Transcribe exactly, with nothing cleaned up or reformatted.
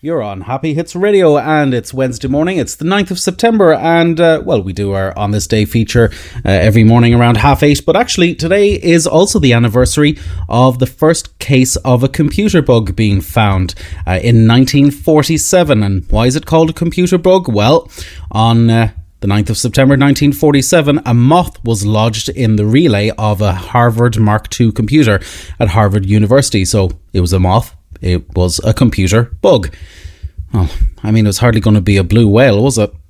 You're on Happy Hits Radio, and it's Wednesday morning. It's the ninth of September, and, uh, well, we do our On This Day feature uh, every morning around half eight, but actually today is also the anniversary of the first case of a computer bug being found uh, in nineteen forty-seven. And why is it called a computer bug? Well, on uh, the ninth of September nineteen forty-seven, a moth was lodged in the relay of a Harvard Mark two computer at Harvard University. So it was a moth. It was a computer bug. Well, I mean, it was hardly going to be a blue whale, was it?